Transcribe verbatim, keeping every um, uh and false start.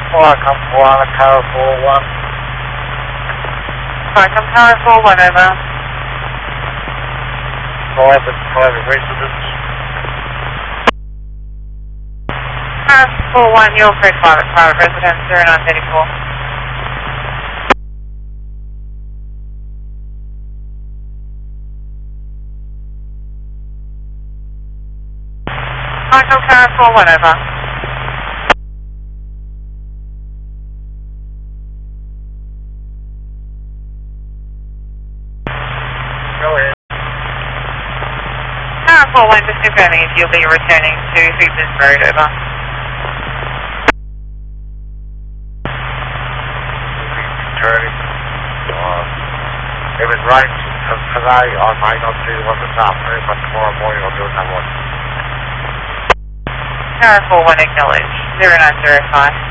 Welcome, one, Tower four one. Welcome, Tower four one, over. Private, private residence. Tower four one, you're for private, private residence, zero nine thirty-four. Welcome, Tower four one, over. Go ahead. Tower four one, just confirming if you'll be returning to Hoopers Road, over. Returning. Uh, if it rains today, I may not do one this afternoon, but tomorrow morning I'll do another one. Tower four one, acknowledge, zero nine zero five.